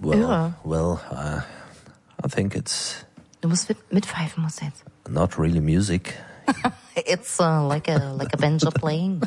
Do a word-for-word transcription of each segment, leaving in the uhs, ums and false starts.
Well, Irre. well, uh, I think it's Du musst mit, mitpfeifen, musst du jetzt. not really music. It's uh, like a like a banjo playing.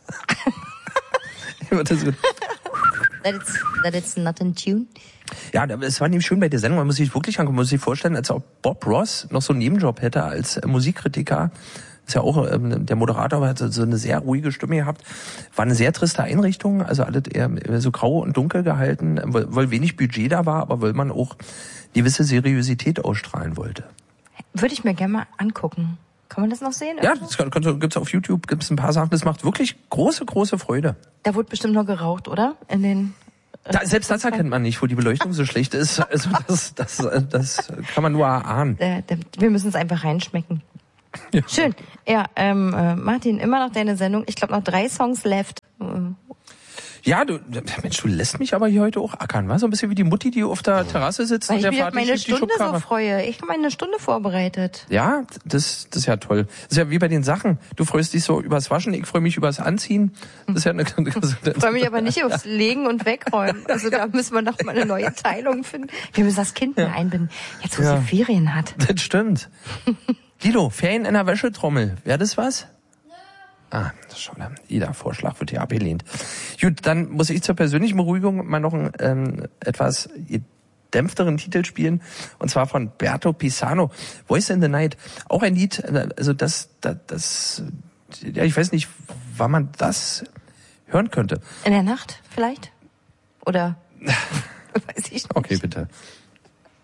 Das ist gut. That it's that it's not in tune. Ja, es war nämlich schön bei der Sendung, man muss sich wirklich angucken, man muss sich vorstellen, als ob Bob Ross noch so einen Nebenjob hätte als äh, Musikkritiker. Ist ja auch, ähm, der Moderator hat so eine sehr ruhige Stimme gehabt. War eine sehr triste Einrichtung, also alles eher so grau und dunkel gehalten, weil, weil wenig Budget da war, aber weil man auch gewisse Seriosität ausstrahlen wollte. Würde ich mir gerne mal angucken. Kann man das noch sehen? Ja, das kann, kann, gibt's auf YouTube, gibt's ein paar Sachen, das macht wirklich große, große Freude. Da wurde bestimmt noch geraucht, oder? In den Da, selbst das erkennt man nicht, wo die Beleuchtung so schlecht ist. Also das, das, das kann man nur erahnen. Der, der, wir müssen es einfach reinschmecken. Ja. Schön. Ja, ähm, äh, Martin, immer noch deine Sendung. Ich glaube, noch drei Songs left. Ja, du, Mensch, du lässt mich aber hier heute auch ackern, wa? So ein bisschen wie die Mutti, die auf der Terrasse sitzt Weil und ich der mich auf Vater meine schiebt die Stunde so Schubkarre. freue. Ich habe meine Stunde vorbereitet. Ja, das, das ist ja toll. Das ist ja wie bei den Sachen. Du freust dich so übers Waschen, ich freue mich übers Anziehen. Das ist ja eine, Ich freue mich aber nicht aufs Legen und Wegräumen. Also da müssen wir noch mal eine neue Teilung finden. Wir müssen das Kind mehr einbinden. Jetzt, wo Ja. sie Ferien hat. Das stimmt. Guido, Ferien in der Wäschetrommel. Wäre das was? Ah, das ist schon, jeder Vorschlag wird hier abgelehnt. Gut, dann muss ich zur persönlichen Beruhigung mal noch einen ähm, etwas gedämpfteren Titel spielen, und zwar von Berto Pisano, Voice in the Night. Auch ein Lied, also das, das, das ja, ich weiß nicht, wann man das hören könnte. In der Nacht vielleicht? Oder weiß ich nicht. Okay, bitte.